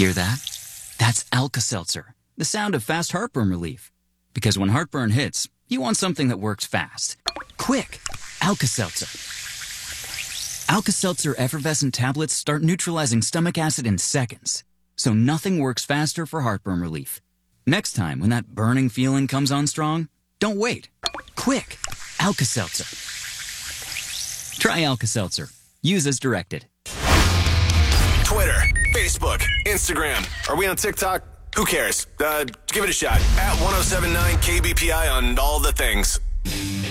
Hear that? That's Alka-Seltzer, the sound of fast heartburn relief. Because when heartburn hits, you want something that works fast. Quick! Alka-Seltzer. Alka-Seltzer effervescent tablets start neutralizing stomach acid in seconds. So nothing works faster for heartburn relief. Next time when that burning feeling comes on strong, don't wait. Quick! Alka-Seltzer. Try Alka-Seltzer. Use as directed. Twitter, Facebook, Instagram. Are we on TikTok? Who cares? Give it a shot. At 1079 KBPI on all the things.